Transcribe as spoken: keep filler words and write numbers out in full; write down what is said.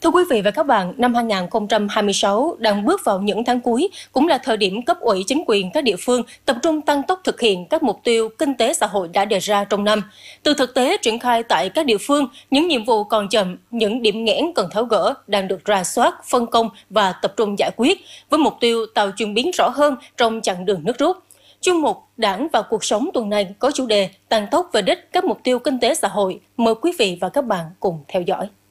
Thưa quý vị và các bạn, năm hai nghìn không trăm hai mươi sáu đang bước vào những tháng cuối, cũng là thời điểm cấp ủy chính quyền các địa phương tập trung tăng tốc thực hiện các mục tiêu kinh tế xã hội đã đề ra trong năm. Từ thực tế triển khai tại các địa phương, những nhiệm vụ còn chậm, những điểm nghẽn cần tháo gỡ đang được rà soát, phân công và tập trung giải quyết, với mục tiêu tạo chuyển biến rõ hơn trong chặng đường nước rút. Chuyên mục Đảng và cuộc sống tuần này có chủ đề tăng tốc về đích các mục tiêu kinh tế xã hội. Mời quý vị và các bạn cùng theo dõi.